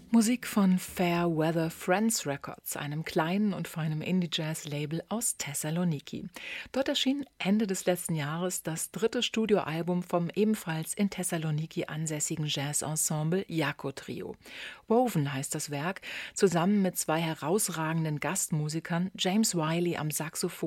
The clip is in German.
Musik von Fairweather Friends Records, einem kleinen und feinen Indie-Jazz-Label aus Thessaloniki. Dort erschien Ende des letzten Jahres das dritte Studioalbum vom ebenfalls in Thessaloniki ansässigen Jazz-Ensemble Yako Trio. Woven heißt das Werk, zusammen mit zwei herausragenden Gastmusikern, James Wiley am Saxophon